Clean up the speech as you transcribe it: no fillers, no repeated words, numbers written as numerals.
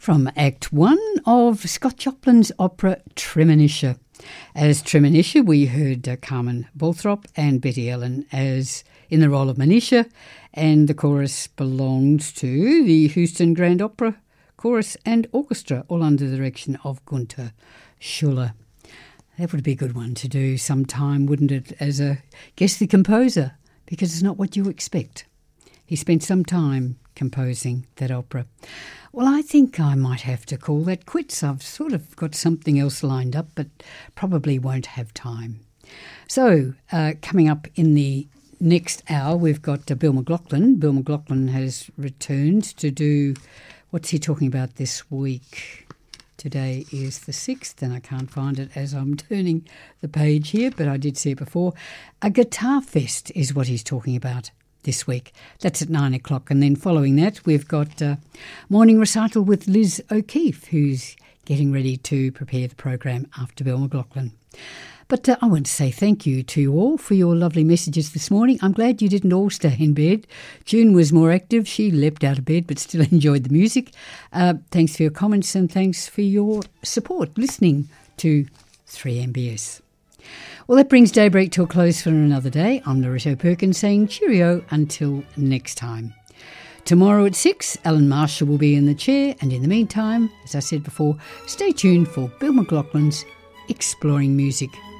from Act 1 of Scott Joplin's opera Tremennisha. As Tremennisha, we heard Carmen Balthrop and Betty Ellen as in the role of Manisha, and the chorus belongs to the Houston Grand Opera Chorus and Orchestra, all under the direction of Gunther Schuller. That would be a good one to do sometime, wouldn't it, as a guest the composer, because it's not what you expect. He spent some time composing that opera. Well, I think I might have to call that quits. I've sort of got something else lined up, but probably won't have time. So, coming up in the next hour, we've got Bill McLaughlin. Bill McLaughlin has returned to do, what's he talking about this week? Today is the 6th, and I can't find it as I'm turning the page here, but I did see it before. A guitar fest is what he's talking about this week. That's at 9 o'clock. And then following that, we've got morning recital with Liz O'Keefe, who's getting ready to prepare the program after Bill McLaughlin. But I want to say thank you to you all for your lovely messages this morning. I'm glad you didn't all stay in bed. June was more active. She leapt out of bed but still enjoyed the music. Thanks for your comments and thanks for your support listening to 3MBS. Well, that brings Daybreak to a close for another day. I'm Loretto Perkins saying cheerio until next time. Tomorrow at 6, Alan Marshall will be in the chair. And in the meantime, as I said before, stay tuned for Bill McLaughlin's Exploring Music.